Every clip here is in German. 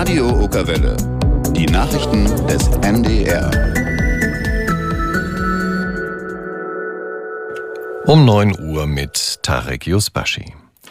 Radio Okerwelle. Die Nachrichten des NDR. Um 9 Uhr mit Tarek Yusbashi.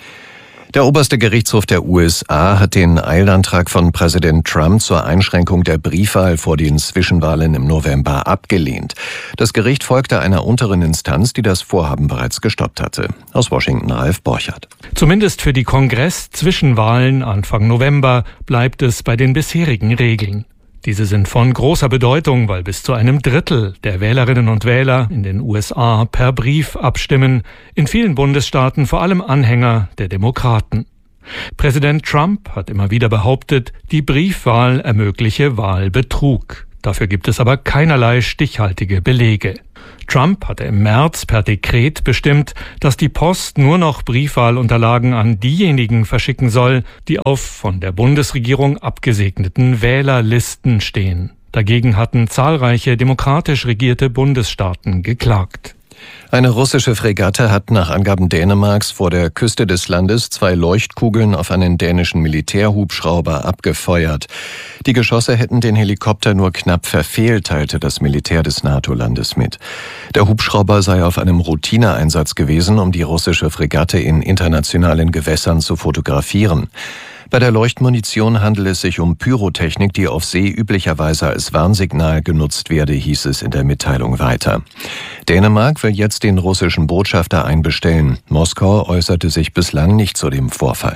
Der oberste Gerichtshof der USA hat den Eilantrag von Präsident Trump zur Einschränkung der Briefwahl vor den Zwischenwahlen im November abgelehnt. Das Gericht folgte einer unteren Instanz, die das Vorhaben bereits gestoppt hatte. Aus Washington Ralf Borchert. Zumindest für die Kongress-Zwischenwahlen Anfang November bleibt es bei den bisherigen Regeln. Diese sind von großer Bedeutung, weil bis zu einem Drittel der Wählerinnen und Wähler in den USA per Brief abstimmen, in vielen Bundesstaaten vor allem Anhänger der Demokraten. Präsident Trump hat immer wieder behauptet, die Briefwahl ermögliche Wahlbetrug. Dafür gibt es aber keinerlei stichhaltige Belege. Trump hatte im März per Dekret bestimmt, dass die Post nur noch Briefwahlunterlagen an diejenigen verschicken soll, die auf von der Bundesregierung abgesegneten Wählerlisten stehen. Dagegen hatten zahlreiche demokratisch regierte Bundesstaaten geklagt. Eine russische Fregatte hat nach Angaben Dänemarks vor der Küste des Landes 2 Leuchtkugeln auf einen dänischen Militärhubschrauber abgefeuert. Die Geschosse hätten den Helikopter nur knapp verfehlt, teilte das Militär des NATO-Landes mit. Der Hubschrauber sei auf einem Routineeinsatz gewesen, um die russische Fregatte in internationalen Gewässern zu fotografieren. Bei der Leuchtmunition handelt es sich um Pyrotechnik, die auf See üblicherweise als Warnsignal genutzt werde, hieß es in der Mitteilung weiter. Dänemark will jetzt den russischen Botschafter einbestellen. Moskau äußerte sich bislang nicht zu dem Vorfall.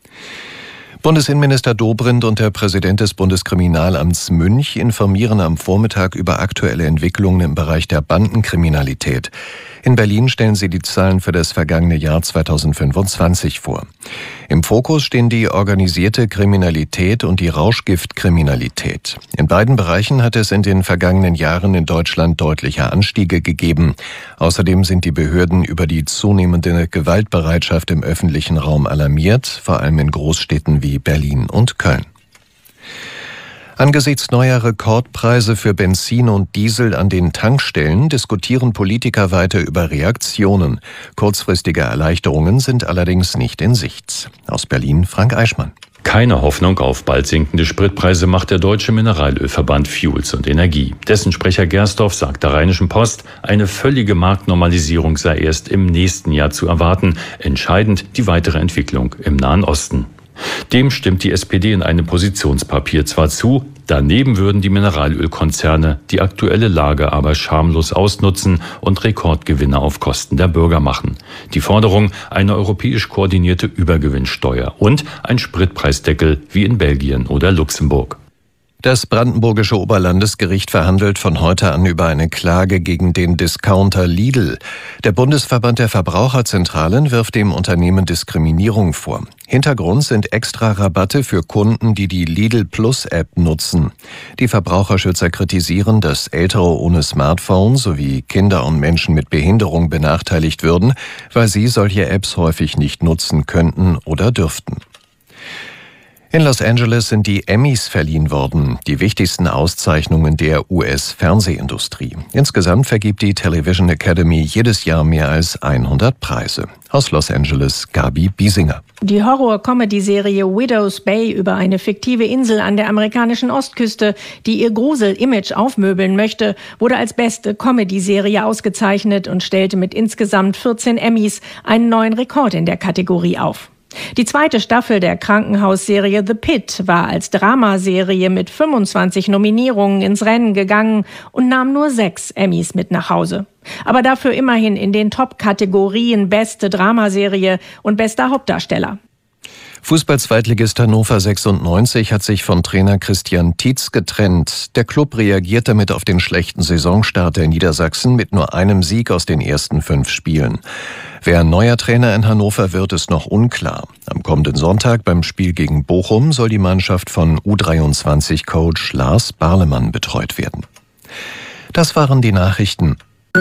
Bundesinnenminister Dobrindt und der Präsident des Bundeskriminalamts Münch informieren am Vormittag über aktuelle Entwicklungen im Bereich der Bandenkriminalität. In Berlin stellen sie die Zahlen für das vergangene Jahr 2025 vor. Im Fokus stehen die organisierte Kriminalität und die Rauschgiftkriminalität. In beiden Bereichen hat es in den vergangenen Jahren in Deutschland deutliche Anstiege gegeben. Außerdem sind die Behörden über die zunehmende Gewaltbereitschaft im öffentlichen Raum alarmiert, vor allem in Großstädten wie Berlin und Köln. Angesichts neuer Rekordpreise für Benzin und Diesel an den Tankstellen diskutieren Politiker weiter über Reaktionen. Kurzfristige Erleichterungen sind allerdings nicht in Sicht. Aus Berlin Frank Eichmann. Keine Hoffnung auf bald sinkende Spritpreise macht der Deutsche Mineralölverband Fuels und Energie. Dessen Sprecher Gersdorf sagt der Rheinischen Post, eine völlige Marktnormalisierung sei erst im nächsten Jahr zu erwarten. Entscheidend die weitere Entwicklung im Nahen Osten. Dem stimmt die SPD in einem Positionspapier zwar zu, daneben würden die Mineralölkonzerne die aktuelle Lage aber schamlos ausnutzen und Rekordgewinne auf Kosten der Bürger machen. Die Forderung, eine europäisch koordinierte Übergewinnsteuer und ein Spritpreisdeckel wie in Belgien oder Luxemburg. Das brandenburgische Oberlandesgericht verhandelt von heute an über eine Klage gegen den Discounter Lidl. Der Bundesverband der Verbraucherzentralen wirft dem Unternehmen Diskriminierung vor. Hintergrund sind extra Rabatte für Kunden, die die Lidl Plus App nutzen. Die Verbraucherschützer kritisieren, dass Ältere ohne Smartphone sowie Kinder und Menschen mit Behinderung benachteiligt würden, weil sie solche Apps häufig nicht nutzen könnten oder dürften. In Los Angeles sind die Emmys verliehen worden, die wichtigsten Auszeichnungen der US-Fernsehindustrie. Insgesamt vergibt die Television Academy jedes Jahr mehr als 100 Preise. Aus Los Angeles Gabi Biesinger. Die Horror-Comedy-Serie Widow's Bay über eine fiktive Insel an der amerikanischen Ostküste, die ihr Grusel-Image aufmöbeln möchte, wurde als beste Comedy-Serie ausgezeichnet und stellte mit insgesamt 14 Emmys einen neuen Rekord in der Kategorie auf. Die zweite Staffel der Krankenhausserie The Pit war als Dramaserie mit 25 Nominierungen ins Rennen gegangen und nahm nur 6 Emmys mit nach Hause. Aber dafür immerhin in den Top-Kategorien Beste Dramaserie und Bester Hauptdarsteller. Fußball-Zweitligist Hannover 96 hat sich von Trainer Christian Tietz getrennt. Der Klub reagiert damit auf den schlechten Saisonstart der Niedersachsen mit nur einem Sieg aus den ersten 5 Spielen. Wer neuer Trainer in Hannover wird, ist noch unklar. Am kommenden Sonntag beim Spiel gegen Bochum soll die Mannschaft von U23-Coach Lars Barlemann betreut werden. Das waren die Nachrichten.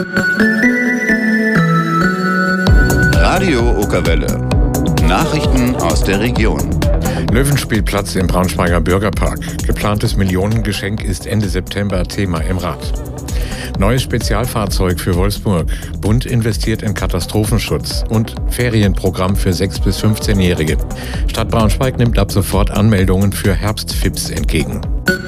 Radio Okerwelle. Nachrichten aus der Region. Löwenspielplatz im Braunschweiger Bürgerpark. Geplantes Millionengeschenk ist Ende September Thema im Rat. Neues Spezialfahrzeug für Wolfsburg. Bund investiert in Katastrophenschutz und Ferienprogramm für 6- bis 15-Jährige. Stadt Braunschweig nimmt ab sofort Anmeldungen für Herbstfips entgegen.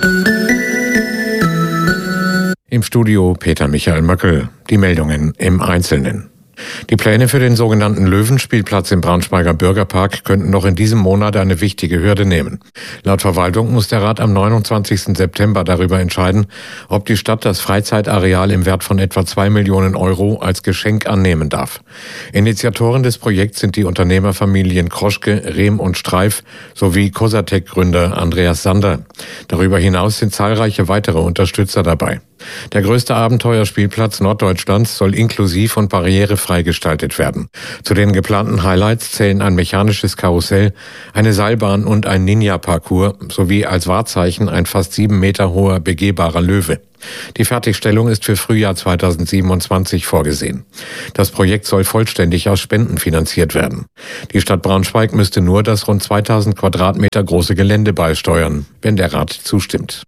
Im Studio Peter Michael Möckel. Die Meldungen im Einzelnen. Die Pläne für den sogenannten Löwenspielplatz im Braunschweiger Bürgerpark könnten noch in diesem Monat eine wichtige Hürde nehmen. Laut Verwaltung muss der Rat am 29. September darüber entscheiden, ob die Stadt das Freizeitareal im Wert von etwa 2 Millionen Euro als Geschenk annehmen darf. Initiatoren des Projekts sind die Unternehmerfamilien Kroschke, Rehm und Streif sowie Cosatec-Gründer Andreas Sander. Darüber hinaus sind zahlreiche weitere Unterstützer dabei. Der größte Abenteuerspielplatz Norddeutschlands soll inklusiv und barrierefrei gestaltet werden. Zu den geplanten Highlights zählen ein mechanisches Karussell, eine Seilbahn und ein Ninja-Parcours sowie als Wahrzeichen ein fast 7 Meter hoher begehbarer Löwe. Die Fertigstellung ist für Frühjahr 2027 vorgesehen. Das Projekt soll vollständig aus Spenden finanziert werden. Die Stadt Braunschweig müsste nur das rund 2000 Quadratmeter große Gelände beisteuern, wenn der Rat zustimmt.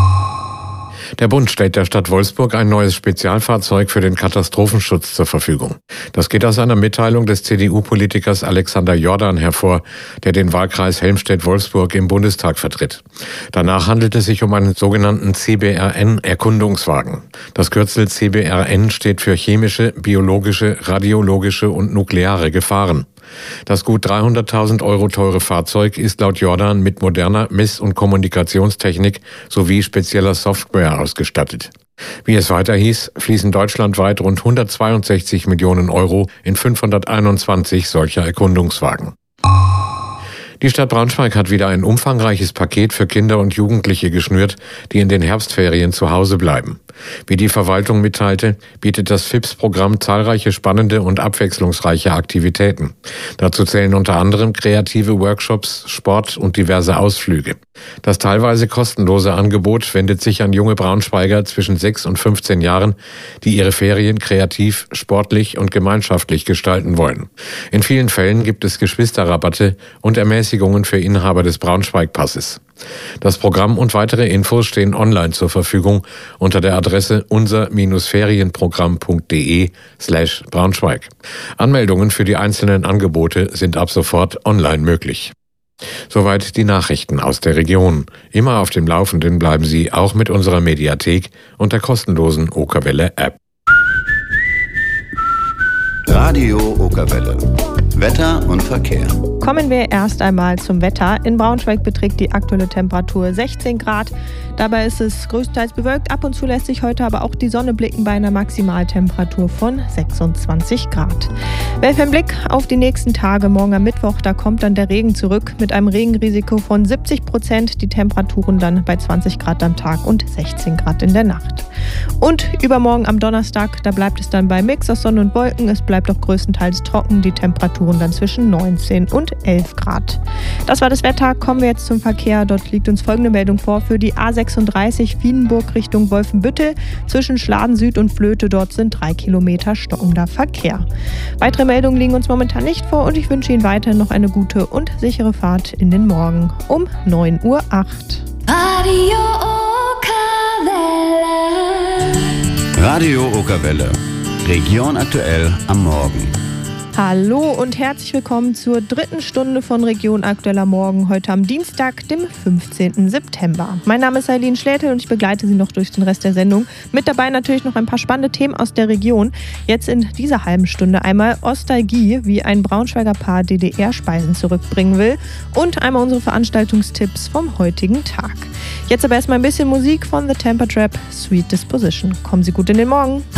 Der Bund stellt der Stadt Wolfsburg ein neues Spezialfahrzeug für den Katastrophenschutz zur Verfügung. Das geht aus einer Mitteilung des CDU-Politikers Alexander Jordan hervor, der den Wahlkreis Helmstedt-Wolfsburg im Bundestag vertritt. Danach handelt es sich um einen sogenannten CBRN-Erkundungswagen. Das Kürzel CBRN steht für chemische, biologische, radiologische und nukleare Gefahren. Das gut 300.000 Euro teure Fahrzeug ist laut Jordan mit moderner Mess- und Kommunikationstechnik sowie spezieller Software ausgestattet. Wie es weiter hieß, fließen deutschlandweit rund 162 Millionen Euro in 521 solcher Erkundungswagen. Die Stadt Braunschweig hat wieder ein umfangreiches Paket für Kinder und Jugendliche geschnürt, die in den Herbstferien zu Hause bleiben. Wie die Verwaltung mitteilte, bietet das FIPS-Programm zahlreiche spannende und abwechslungsreiche Aktivitäten. Dazu zählen unter anderem kreative Workshops, Sport und diverse Ausflüge. Das teilweise kostenlose Angebot wendet sich an junge Braunschweiger zwischen 6 und 15 Jahren, die ihre Ferien kreativ, sportlich und gemeinschaftlich gestalten wollen. In vielen Fällen gibt es Geschwisterrabatte und Ermäßigungen für Inhaber des Braunschweig-Passes. Das Programm und weitere Infos stehen online zur Verfügung unter der Adresse unser-ferienprogramm.de/Braunschweig. Anmeldungen für die einzelnen Angebote sind ab sofort online möglich. Soweit die Nachrichten aus der Region. Immer auf dem Laufenden bleiben Sie auch mit unserer Mediathek und der kostenlosen Okerwelle-App. Radio Okerwelle. Wetter und Verkehr. Kommen wir erst einmal zum Wetter. In Braunschweig beträgt die aktuelle Temperatur 16 Grad. Dabei ist es größtenteils bewölkt. Ab und zu lässt sich heute aber auch die Sonne blicken bei einer Maximaltemperatur von 26 Grad. Werfen einen Blick auf die nächsten Tage. Morgen am Mittwoch, da kommt dann der Regen zurück mit einem Regenrisiko von 70%. Die Temperaturen dann bei 20 Grad am Tag und 16 Grad in der Nacht. Und übermorgen am Donnerstag, da bleibt es dann bei Mix aus Sonne und Wolken. Es bleibt auch größtenteils trocken. Die Temperaturen dann zwischen 19 und 11 Grad. Das war das Wetter. Kommen wir jetzt zum Verkehr. Dort liegt uns folgende Meldung vor für die A36 Wienenburg Richtung Wolfenbüttel. Zwischen Schladen Süd und Flöte, dort sind 3 Kilometer stockender Verkehr. Weitere Meldungen liegen uns momentan nicht vor und ich wünsche Ihnen weiterhin noch eine gute und sichere Fahrt in den Morgen um 9:08 Uhr. Radio Okerwelle. Radio Okerwelle. Region aktuell am Morgen. Hallo und herzlich willkommen zur dritten Stunde von Region Aktuell am Morgen, heute am Dienstag, dem 15. September. Mein Name ist Eileen Schlätel und ich begleite Sie noch durch den Rest der Sendung. Mit dabei natürlich noch ein paar spannende Themen aus der Region. Jetzt in dieser halben Stunde einmal Ostalgie, wie ein Braunschweiger Paar DDR-Speisen zurückbringen will und einmal unsere Veranstaltungstipps vom heutigen Tag. Jetzt aber erstmal ein bisschen Musik von The Temper Trap, Sweet Disposition. Kommen Sie gut in den Morgen.